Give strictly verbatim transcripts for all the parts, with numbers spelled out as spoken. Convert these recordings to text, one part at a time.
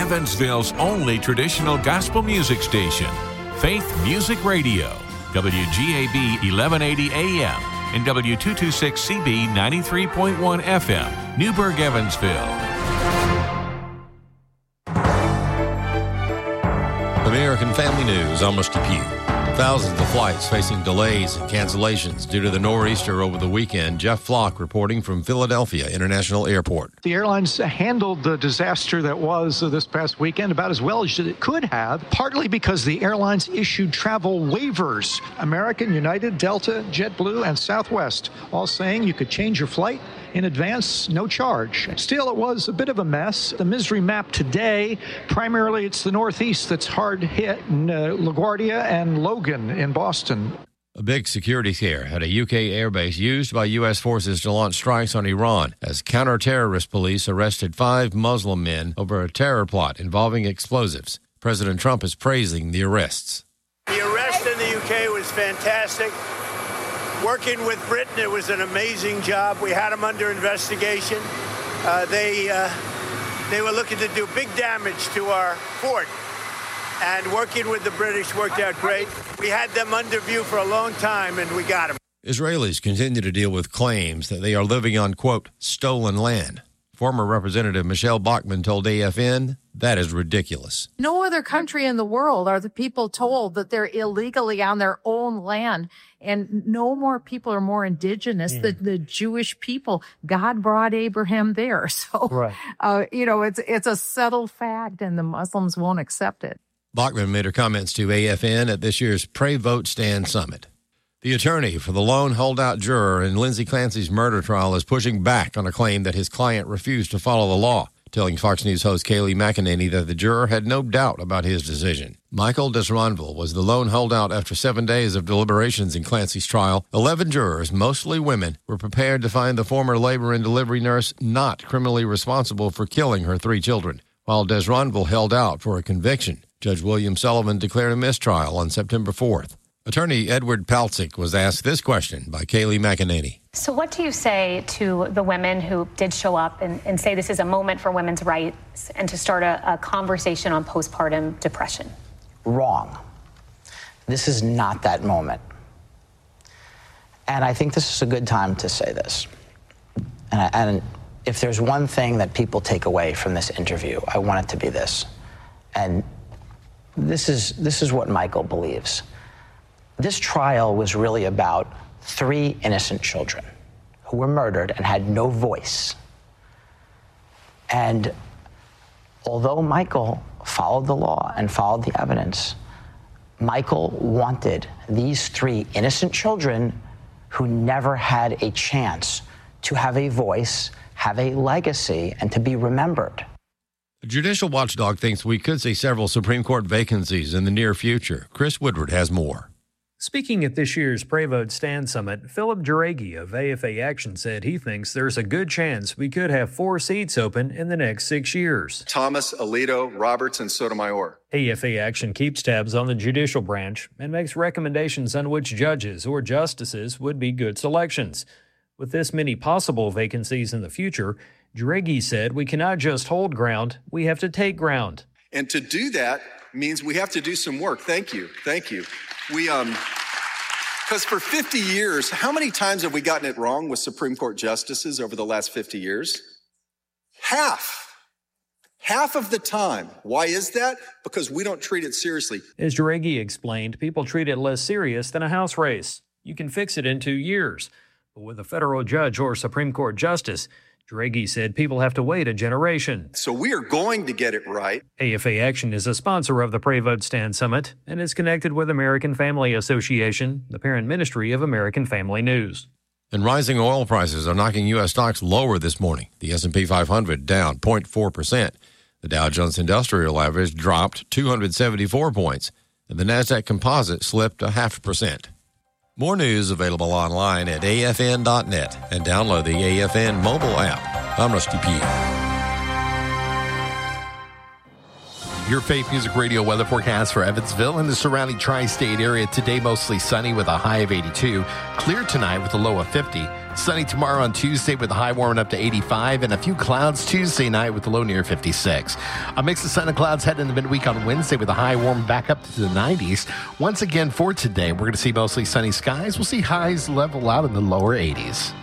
Evansville's only traditional gospel music station, Faith Music Radio, W G A B eleven eighty A M and W two twenty-six C B ninety-three point one F M, Newburgh, Evansville. American Family News, I'm Rusty Pugh. Thousands of flights facing delays and cancellations due to the nor'easter over the weekend. Jeff Flock reporting from Philadelphia International Airport. The airlines handled the disaster that was this past weekend about as well as it could have, partly because the airlines issued travel waivers. American, United, Delta, JetBlue, and Southwest all saying you could change your flight in advance, no charge. Still, it was a bit of a mess. The misery map today, primarily it's the Northeast that's hard hit, in uh, LaGuardia and Logan in Boston. A big security scare at a U K airbase used by U S forces to launch strikes on Iran as counter-terrorist police arrested five Muslim men over a terror plot involving explosives. President Trump is praising the arrests. The arrest in the U K was fantastic. Working with Britain, it was an amazing job. We had them under investigation. Uh, they uh, they were looking to do big damage to our fort. And working with the British worked out great. We had them under view for a long time, and we got them. Israelis continue to deal with claims that they are living on, quote, stolen land. Former Representative Michelle Bachmann told A F N that is ridiculous. No other country in the world are the people told that they're illegally on their own land. And no more people are more indigenous than the Jewish people. God brought Abraham there. So, right. uh, you know, it's it's a settled fact, and the Muslims won't accept it. Bachmann made her comments to A F N at this year's Pray Vote Stand Summit. The attorney for the lone holdout juror in Lindsay Clancy's murder trial is pushing back on a claim that his client refused to follow the law, telling Fox News host Kayleigh McEnany that the juror had no doubt about his decision. Michael Desronville was the lone holdout after seven days of deliberations in Clancy's trial. Eleven jurors, mostly women, were prepared to find the former labor and delivery nurse not criminally responsible for killing her three children, while Desronville held out for a conviction. Judge William Sullivan declared a mistrial on September fourth. Attorney Edward Palcic was asked this question by Kayleigh McEnany. So what do you say to the women who did show up and, and say this is a moment for women's rights and to start a, a conversation on postpartum depression? Wrong. This is not that moment. And I think this is a good time to say this. And, I, and if there's one thing that people take away from this interview, I want it to be this. And this is, this is what Michael believes. This trial was really about three innocent children who were murdered and had no voice. And although Michael followed the law and followed the evidence, Michael wanted these three innocent children who never had a chance to have a voice, have a legacy, and to be remembered. The judicial watchdog thinks we could see several Supreme Court vacancies in the near future. Chris Woodward has more. Speaking at this year's Pray Vote Stand Summit, Philip Juregi of A F A Action said he thinks there's a good chance we could have four seats open in the next six years. Thomas, Alito, Roberts, and Sotomayor. A F A Action keeps tabs on the judicial branch and makes recommendations on which judges or justices would be good selections. With this many possible vacancies in the future, Juregi said we cannot just hold ground, we have to take ground. And to do that means we have to do some work. Thank you. Thank you. We, um, because for fifty years, how many times have we gotten it wrong with Supreme Court justices over the last fifty years? Half. Half of the time. Why is that? Because we don't treat it seriously. As Juregi explained, people treat it less serious than a House race. You can fix it in two years. But with a federal judge or Supreme Court justice, Juregi said people have to wait a generation. So we are going to get it right. A F A Action is a sponsor of the Pray Vote Stand Summit and is connected with American Family Association, the parent ministry of American Family News. And rising oil prices are knocking U S stocks lower this morning. The S and P five hundred down zero point four percent. The Dow Jones Industrial Average dropped two hundred seventy-four points, and the NASDAQ Composite slipped a half percent. More news available online at A F N dot net and download the A F N mobile app. I'm Rusty Pugh. Your Faith Music Radio weather forecast for Evansville and the surrounding tri-state area. Today, mostly sunny with a high of eighty-two. Clear tonight with a low of fifty. Sunny tomorrow on Tuesday with a high warming up to eighty-five. And a few clouds Tuesday night with a low near fifty-six. A mix of sun and clouds heading into midweek on Wednesday with a high warming back up to the nineties. Once again for today, we're going to see mostly sunny skies. We'll see highs level out in the lower eighties.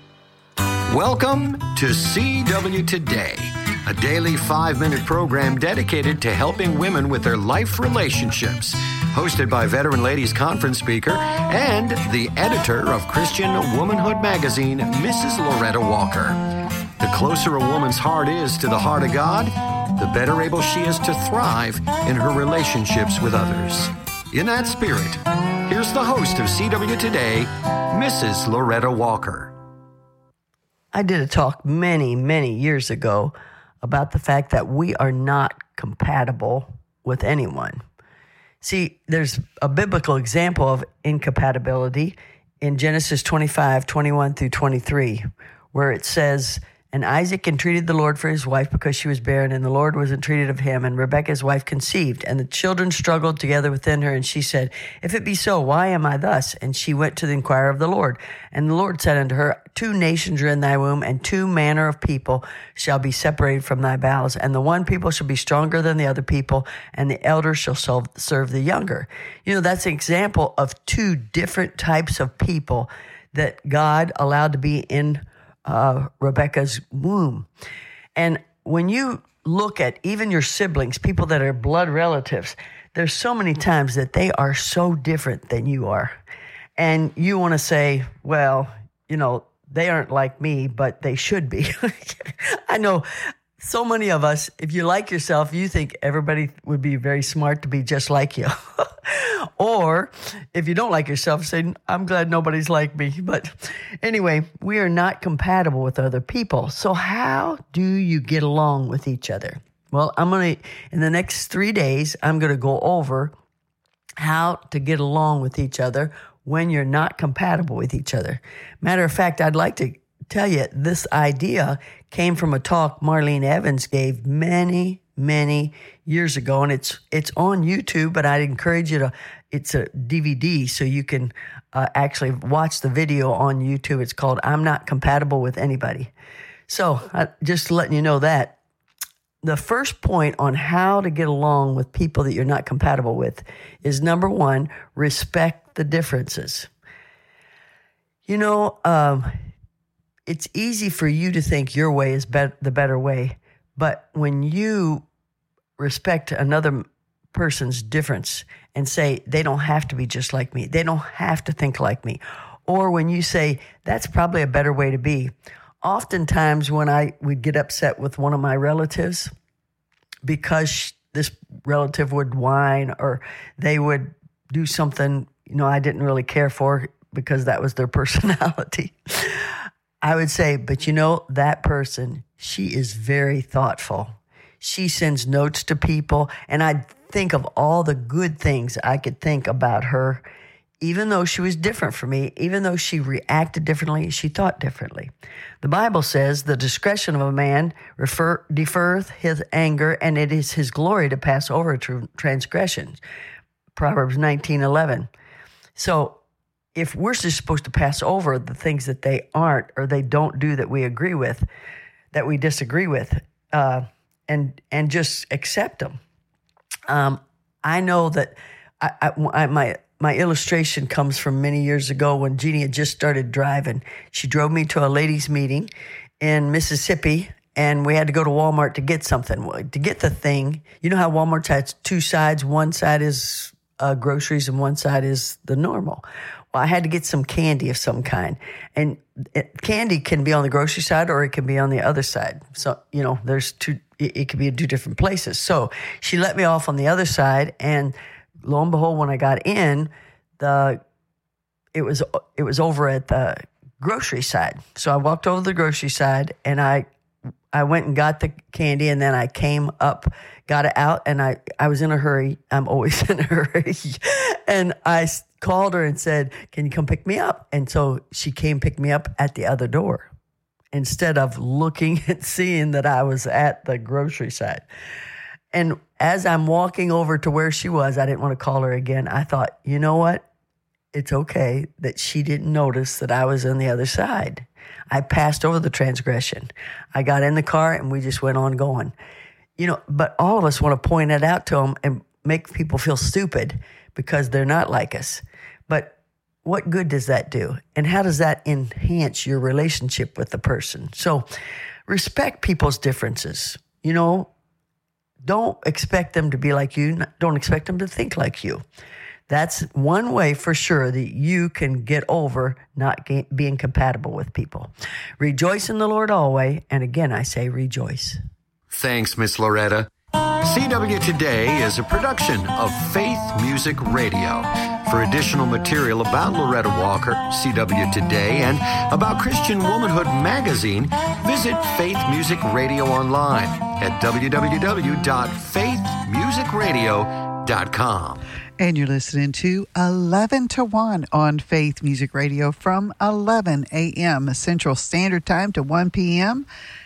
Welcome to C W Today, a daily five-minute program dedicated to helping women with their life relationships. Hosted by veteran ladies conference speaker and the editor of Christian Womanhood magazine, Missus Loretta Walker. The closer a woman's heart is to the heart of God, the better able she is to thrive in her relationships with others. In that spirit, here's the host of C W Today, Missus Loretta Walker. I did a talk many, many years ago about the fact that we are not compatible with anyone. See, there's a biblical example of incompatibility in Genesis twenty-five, twenty-one through twenty-three, where it says, "And Isaac entreated the Lord for his wife because she was barren, and the Lord was entreated of him. And Rebekah his wife conceived, and the children struggled together within her. And she said, If it be so, why am I thus? And she went to inquire of the Lord. And the Lord said unto her, Two nations are in thy womb, and two manner of people shall be separated from thy bowels. And the one people shall be stronger than the other people, and the elder shall serve the younger." You know, that's an example of two different types of people that God allowed to be in Uh, Rebecca's womb. And when you look at even your siblings, people that are blood relatives, there's so many times that they are so different than you are. And you want to say, well, you know, they aren't like me, but they should be. I know so many of us, if you like yourself, you think everybody would be very smart to be just like you. Or if you don't like yourself, say, I'm glad nobody's like me. But anyway, we are not compatible with other people. So how do you get along with each other? Well, I'm going to, in the next three days, I'm going to go over how to get along with each other when you're not compatible with each other. Matter of fact, I'd like to tell you this idea came from a talk Marlene Evans gave many, many years ago, and it's it's on YouTube, but I'd encourage you to, it's a D V D, so you can uh, actually watch the video on YouTube. It's called I'm Not Compatible with Anybody. So uh, just letting you know that. The first point on how to get along with people that you're not compatible with is, number one, respect the differences. You know, um, it's easy for you to think your way is be- the better way, but when you respect another person's difference and say, they don't have to be just like me, they don't have to think like me, or when you say, that's probably a better way to be. Oftentimes when I would get upset with one of my relatives because this relative would whine or they would do something, you know, I didn't really care for because that was their personality, I would say, but you know, that person, she is very thoughtful. She sends notes to people, and I'd think of all the good things I could think about her. Even though she was different from me, even though she reacted differently, she thought differently. The Bible says the discretion of a man refer, deferreth his anger, and it is his glory to pass over tr- transgressions. Proverbs nineteen eleven. So if we're just supposed to pass over the things that they aren't or they don't do that we agree with, that we disagree with, uh, and and just accept them. Um, I know that I, I, I, my my illustration comes from many years ago when Jeannie had just started driving. She drove me to a ladies' meeting in Mississippi, and we had to go to Walmart to get something. To get the thing, you know how Walmart has two sides? One side is uh, groceries and one side is the normal. Well, I had to get some candy of some kind. And it, candy can be on the grocery side or it can be on the other side. So, you know, there's two, it, it could be in two different places. So she let me off on the other side, and lo and behold, when I got in, the it was it was over at the grocery side. So I walked over to the grocery side, and I I went and got the candy, and then I came up, got it out, and I, I was in a hurry. I'm always in a hurry. And I called her and said, can you come pick me up? And so she came pick me up at the other door instead of looking and seeing that I was at the grocery side. And as I'm walking over to where she was, I didn't want to call her again. I thought, you know what? It's okay that she didn't notice that I was on the other side. I passed over the transgression. I got in the car and we just went on going. You know, but all of us want to point it out to them and make people feel stupid because they're not like us. But what good does that do? And how does that enhance your relationship with the person? So respect people's differences. You know, don't expect them to be like you. Don't expect them to think like you. That's one way for sure that you can get over not being compatible with people. Rejoice in the Lord always. And again, I say rejoice. Thanks, Miss Loretta. C W Today is a production of Faith Music Radio. For additional material about Loretta Walker, C W Today, and about Christian Womanhood Magazine, visit Faith Music Radio online at w w w dot faith music radio dot com. And you're listening to eleven to one on Faith Music Radio from eleven a.m. Central Standard Time to one p.m.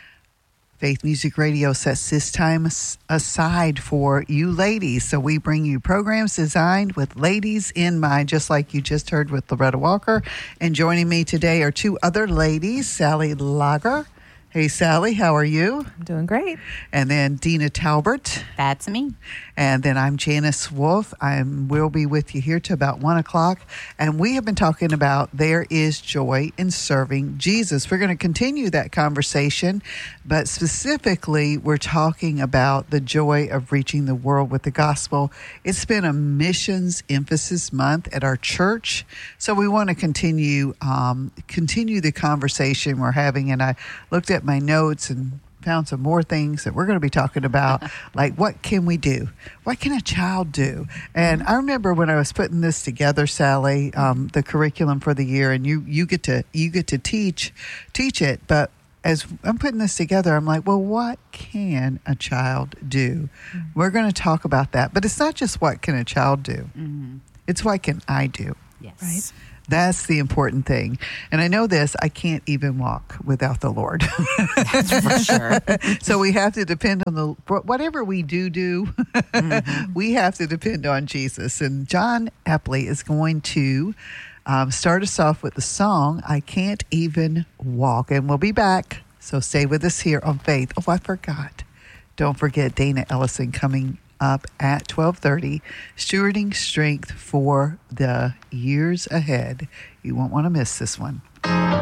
Faith Music Radio sets this time aside for you ladies. So we bring you programs designed with ladies in mind, just like you just heard with Loretta Walker. And joining me today are two other ladies, Sally Lager. Hey, Sally, how are you? I'm doing great. And then Dina Talbert. That's me. And then I'm Janice Wolf. I will be with you here till about one o'clock. And we have been talking about there is joy in serving Jesus. We're going to continue that conversation, but specifically, we're talking about the joy of reaching the world with the gospel. It's been a missions emphasis month at our church, so we want to continue um, continue the conversation we're having. And I looked at my notes and found some more things that we're going to be talking about, like what can we do? What can a child do? And I remember when I was putting this together, Sally, um, the curriculum for the year, and you you get to you get to teach teach it, but as I'm putting this together, I'm like, well, what can a child do? Mm-hmm. We're going to talk about that, but it's not just what can a child do. Mm-hmm. It's what can I do? Yes. Right? That's the important thing. And I know this, I can't even walk without the Lord. That's for sure. So we have to depend on the, whatever we do do, mm-hmm. we have to depend on Jesus. And John Epley is going to um, start us off with the song, I Can't Even Walk. And we'll be back. So stay with us here on Faith. Oh, I forgot. Don't forget Dana Ellison coming up at twelve thirty, Stewarding Strength for the Years Ahead. You won't want to miss this one.